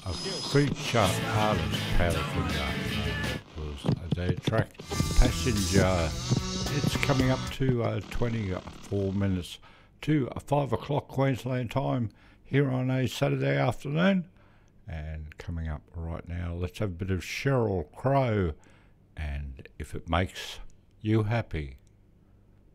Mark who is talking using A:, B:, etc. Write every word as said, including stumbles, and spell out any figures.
A: a feature artist Powderfinger was their track Passenger. It's coming up to uh, twenty-four minutes to five o'clock Queensland time here on a Saturday afternoon. And coming up right now, let's have a bit of Sheryl Crow and If It Makes You Happy.